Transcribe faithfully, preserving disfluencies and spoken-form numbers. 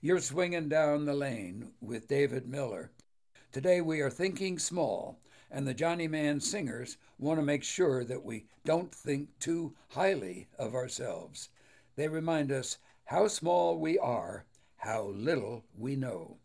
You're swinging down the lane with David Miller. Today we are thinking small, and the Johnny Man singers want to make sure that we don't think too highly of ourselves. They remind us how small we are, how little we know.